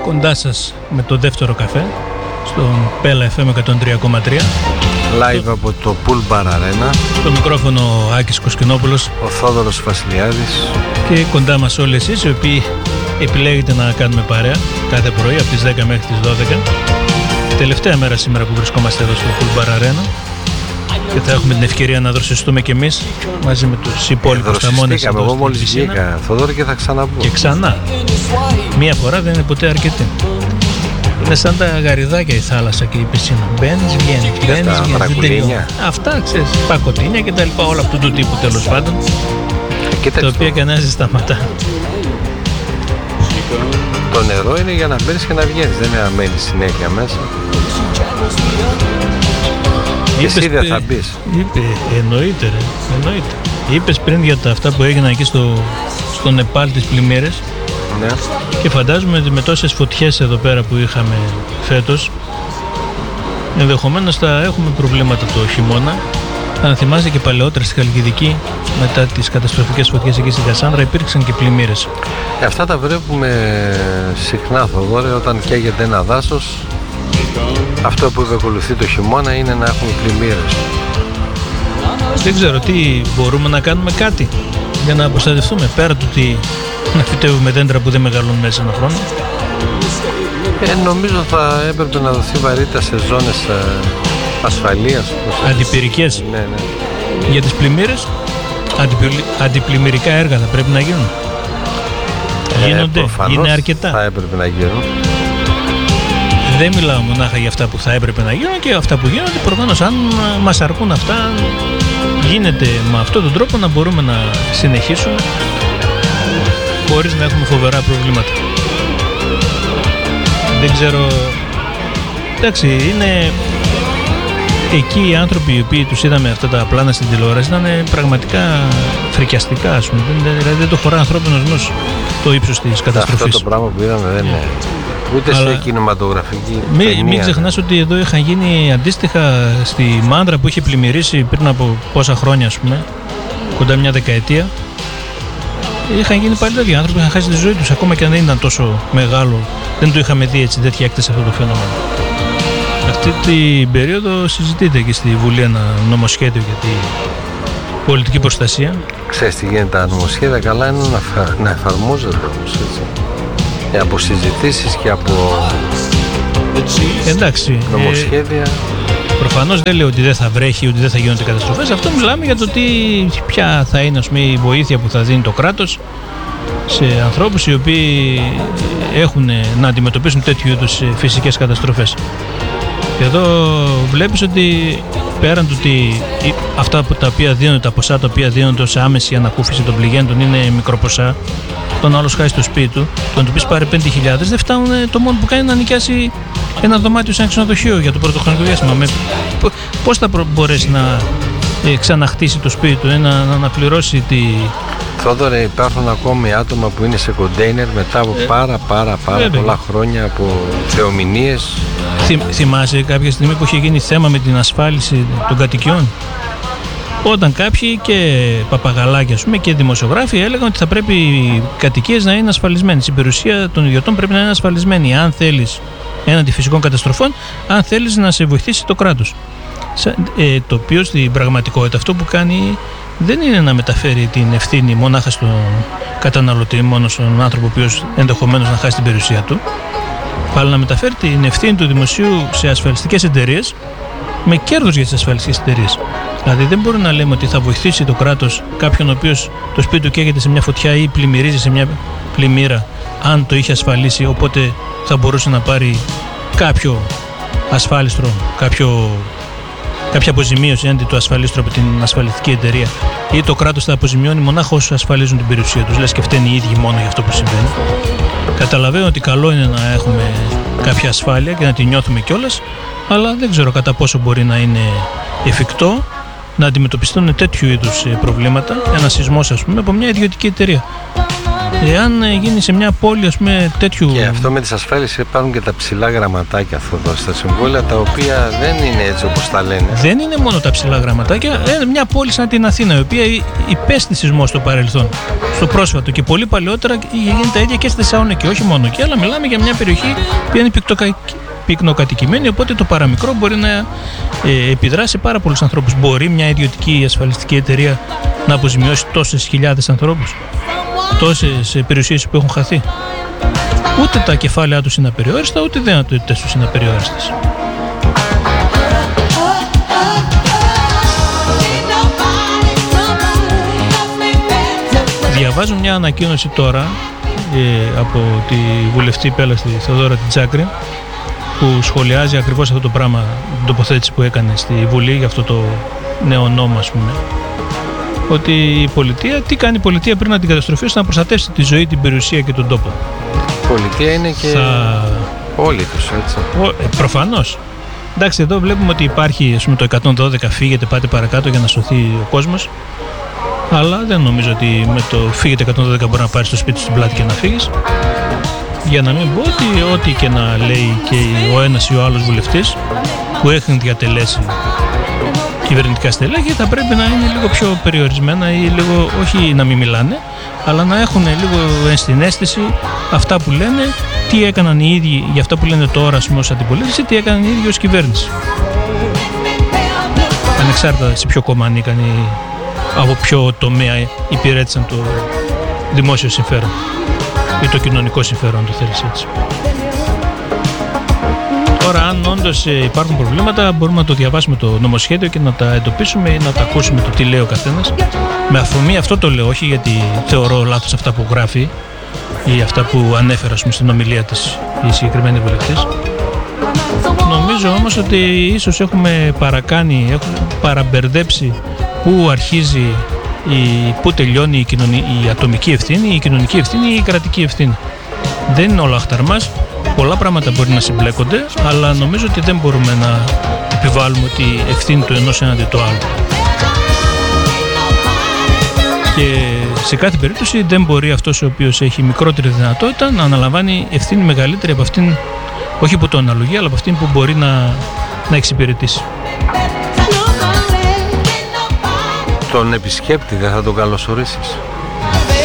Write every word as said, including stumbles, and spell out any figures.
κοντά σας με το δεύτερο καφέ στον Πέλα εφ εμ εκατόν τρία κόμμα τρία. Live το... από το Pool Bar Arena. Το μικρόφωνο Άκης Κοσκινόπουλος, ο Θόδωρος Βασιλιάδης και κοντά μας όλοι εσείς οι οποίοι επιλέγετε να κάνουμε παρέα κάθε πρωί από τις δέκα μέχρι τις δώδεκα. Τελευταία μέρα σήμερα που βρισκόμαστε εδώ στο Pool Bar Arena και θα έχουμε την ευκαιρία να δροσιστούμε κι εμείς μαζί με τους υπόλοιπους θαμώνες εδώ. Εγώ μόλις βγήκα, Θοδωρή, και θα ξαναπώ. Και ξανά. Μία φορά δεν είναι ποτέ αρκετή. Είναι σαν τα γαριδάκια η θάλασσα και η πισίνα. Μπαίνεις, βγαίνεις, μπαίνεις, βγαίνεις. Αυτά, ξέρεις, πακοτίνια και τα λοιπά, όλα αυτού του τύπου τέλος πάντων. Τα οποία κανένας δεν σταματά. Το νερό είναι για να μπαίνεις και να βγαίνεις, δεν είναι να μένεις συνέχεια μέσα. Και εσύ δεν θα μπεις. Είπε, εννοείται ρε, εννοείται. Είπες πριν για τα αυτά που έγιναν εκεί στο, στο Νεπάλ, τις πλημμύρες. Ναι. Και φαντάζομαι ότι με τόσες φωτιές εδώ πέρα που είχαμε φέτος, ενδεχομένως θα έχουμε προβλήματα το χειμώνα. Αν θυμάσαι και παλαιότερα στη Χαλκιδική, μετά τις καταστροφικές φωτιές εκεί στη Κασάνδρα, υπήρξαν και πλημμύρες. Ε, αυτά τα βλέπουμε συχνά, Θοδόρε, όταν καίγεται ένα δάσος. Αυτό που ακολουθεί το χειμώνα είναι να έχουμε πλημμύρες. Δεν ξέρω τι μπορούμε να κάνουμε κάτι για να προστατευτούμε, πέρα του ότι να φυτεύουμε δέντρα που δεν μεγαλώνουν μέσα ένα χρόνο. Ε, νομίζω θα έπρεπε να δοθεί βαρύτητα σε ζώνες ε, ασφαλείας. Αντιπυρικές. Ναι, ναι. Για τις πλημμύρες, αντιπλη... αντιπλημμυρικά έργα θα πρέπει να γίνουν. Ε, Γίνονται, είναι αρκετά. Θα έπρεπε να γίνουν. Δεν μιλάω μονάχα για αυτά που θα έπρεπε να γίνουν και αυτά που γίνονται. Προφανώς, αν μας αρκούν αυτά, γίνεται με αυτόν τον τρόπο να μπορούμε να συνεχίσουμε χωρίς να έχουμε φοβερά προβλήματα. Δεν ξέρω. Εντάξει, είναι εκεί οι άνθρωποι οι οποίοι τους είδαμε αυτά τα πλάνα στην τηλεόραση ήταν πραγματικά φρικιαστικά, ας πούμε. Δηλαδή δεν το χωρά ανθρώπινος νους το ύψος της καταστροφής. Αυτό το πράγμα που είδαμε δεν είναι ούτε αλλά σε κινηματογραφική μην, ταινία. Μην ξεχνάς ότι εδώ είχαν γίνει αντίστοιχα στη Μάνδρα που είχε πλημμυρίσει πριν από πόσα χρόνια, ας πούμε, κοντά μια δεκαετία. Είχαν γίνει πάλι τέτοιοι άνθρωποι, είχαν χάσει τη ζωή τους, ακόμα και αν δεν ήταν τόσο μεγάλο. Δεν το είχαμε δει έτσι τέτοια έκταση αυτό το φαινόμενο. Αυτή την περίοδο συζητείται και στη Βουλή ένα νομοσχέδιο για την πολιτική προστασία. Ξέρεις τι γίνεται, τα νομοσχέδια καλά είναι να, φα... να εφαρμόζονται όμως, έτσι. Και από συζητήσεις και από εντάξει, νομοσχέδια. Ε, προφανώς δεν λέω ότι δεν θα βρέχει, ότι δεν θα γίνονται καταστροφές. Αυτό μιλάμε για το τι, ποια θα είναι, ας πούμε, η βοήθεια που θα δίνει το κράτος σε ανθρώπους οι οποίοι έχουν να αντιμετωπίσουν τέτοιου είδους φυσικές καταστροφές. Και εδώ βλέπεις ότι πέραν του ότι αυτά τα οποία δίνονται, τα ποσά τα οποία δίνονται ως άμεση ανακούφιση των πληγέντων είναι μικροποσά, τον άλλος χάσει το σπίτι του, τον του πεις πάρε πέντε χιλιάδες, δεν φτάνουν το μόνο που κάνει να νοικιάσει ένα δωμάτιο σε ένα ξενοδοχείο για το πρώτο χρονικό διάστημα. Με, πώς θα μπορέσει να ε, ξαναχτίσει το σπίτι του, ε, να, να, να πληρώσει τη... Θόδωρε, υπάρχουν ακόμη άτομα που είναι σε κοντέινερ μετά από ε, πάρα πάρα πάρα βέβαια. πολλά χρόνια από θεομηνίες. Θυ, θυμάσαι κάποια στιγμή που είχε γίνει θέμα με την ασφάλιση των κατοικιών, όταν κάποιοι και παπαγαλάκια, ας πούμε, και δημοσιογράφοι έλεγαν ότι θα πρέπει οι κατοικίες να είναι ασφαλισμένες. Η περιουσία των ιδιωτών πρέπει να είναι ασφαλισμένη. Αν θέλεις έναντι φυσικών καταστροφών, αν θέλεις να σε βοηθήσει το κράτος. Ε, το οποίο στην πραγματικότητα αυτό που κάνει δεν είναι να μεταφέρει την ευθύνη μονάχα στον καταναλωτή, μόνο στον άνθρωπο ο οποίος ενδεχομένως να χάσει την περιουσία του, αλλά να μεταφέρει την ευθύνη του δημοσίου σε ασφαλιστικές εταιρείες με κέρδος για τις ασφαλιστικές εταιρείες. Δηλαδή δεν μπορεί να λέμε ότι θα βοηθήσει το κράτος κάποιον ο οποίος το σπίτι του καίγεται σε μια φωτιά ή πλημμυρίζει σε μια πλημμύρα, αν το είχε ασφαλίσει, οπότε θα μπορούσε να πάρει κάποιο ασφάλιστρο, κάποιο, κάποια αποζημίωση έναντι του ασφαλίστρου από την ασφαλιστική εταιρεία, ή το κράτος θα αποζημιώνει μονάχα όσους ασφαλίζουν την περιουσία τους, λες και φταίνει οι ίδιοι μόνο για αυτό που συμβαίνει. Καταλαβαίνω ότι καλό είναι να έχουμε κάποια ασφάλεια και να τη νιώθουμε κιόλας, αλλά δεν ξέρω κατά πόσο μπορεί να είναι εφικτό να αντιμετωπιστούν τέτοιου είδους προβλήματα, ένα σεισμός, ας πούμε, από μια ιδιωτική εταιρεία. Εάν γίνει σε μια πόλη, ας πούμε, τέτοιου. Και αυτό με τις ασφάλειες υπάρχουν και τα ψηλά γραμματάκια εδώ στα συμβόλαια, τα οποία δεν είναι έτσι όπως τα λένε. Δεν είναι μόνο τα ψηλά γραμματάκια. Μια πόλη σαν την Αθήνα, η οποία υπέστη σεισμό στο παρελθόν, στο πρόσφατο και πολύ παλαιότερα είχε γίνει τα ίδια και στη Θεσσαλονίκη. Όχι μόνο εκεί, αλλά μιλάμε για μια περιοχή που είναι πυκνοκατοικημένη. Οπότε το παραμικρό μπορεί να ε, επιδράσει πάρα πολλούς ανθρώπους. Μπορεί μια ιδιωτική ασφαλιστική εταιρεία να αποζημιώσει τόσες χιλιάδες ανθρώπους, τόσες περιουσίες που έχουν χαθεί? Ούτε τα κεφάλαια τους είναι απεριόριστα, ούτε οι δυνατότητες τους είναι απεριόριστες. Διαβάζω μια ανακοίνωση τώρα ε, από τη βουλευτή πέλαστη Θεοδόρα Τιτσάκρη, που σχολιάζει ακριβώς αυτό το πράγμα, την τοποθέτηση που έκανε στη Βουλή για αυτό το νέο νόμο, ας πούμε. Ότι η πολιτεία, τι κάνει η πολιτεία πριν να την καταστροφή, ώστε να προστατεύσει τη ζωή, την περιουσία και τον τόπο. Η πολιτεία είναι και θα... όλοι τους, έτσι. Ο, ε, προφανώς. Εντάξει, εδώ βλέπουμε ότι υπάρχει, ας πούμε, το εκατόν δώδεκα, φύγετε, πάτε παρακάτω για να σωθεί ο κόσμος. Αλλά δεν νομίζω ότι με το φύγετε εκατόν δώδεκα μπορεί να πάρεις το σπίτι στην πλάτη και να φύγεις. Για να μην πω ότι ό,τι και να λέει και ο ένας ή ο άλλος βουλευτής που έχουν διατελέσει κυβερνητικά στελέχη, θα πρέπει να είναι λίγο πιο περιορισμένα ή λίγο, όχι να μην μιλάνε, αλλά να έχουν λίγο ενσυναίσθηση αυτά που λένε, τι έκαναν οι ίδιοι για αυτά που λένε τώρα, ας πούμε, ως αντιπολίτευση, τι έκαναν οι ίδιοι ως κυβέρνηση. Ανεξάρτητα σε ποιο κόμμα ανήκαν ή από ποιο τομέα υπηρέτησαν το δημόσιο συμφέρον ή το κοινωνικό συμφέρον, το θέλεις έτσι. Τώρα, αν όντως υπάρχουν προβλήματα, μπορούμε να το διαβάσουμε το νομοσχέδιο και να τα εντοπίσουμε ή να τα ακούσουμε το τι λέει ο καθένας. Με αφορμή αυτό το λέω, όχι γιατί θεωρώ λάθος αυτά που γράφει ή αυτά που ανέφερα, ας πούμε, στην ομιλία της η συγκεκριμένη βουλευτής. Νομίζω όμως ότι ίσως έχουμε παρακάνει, έχουμε παραμπερδέψει πού αρχίζει, η, πού τελειώνει η, κοινωνική, η ατομική ευθύνη, η κοινωνική ευθύνη ή η κρατική ευθύνη. Δεν είναι όλο αχταρμάς. Πολλά πράγματα μπορεί να συμπλέκονται, αλλά νομίζω ότι δεν μπορούμε να επιβάλλουμε ότι ευθύνη του ενός έναντι του άλλου. Και σε κάθε περίπτωση δεν μπορεί αυτός ο οποίος έχει μικρότερη δυνατότητα να αναλαμβάνει ευθύνη μεγαλύτερη από αυτήν, όχι που το αναλογεί, αλλά από αυτήν που μπορεί να, να εξυπηρετήσει. Τον επισκέπτη δεν θα τον καλωσορίσεις?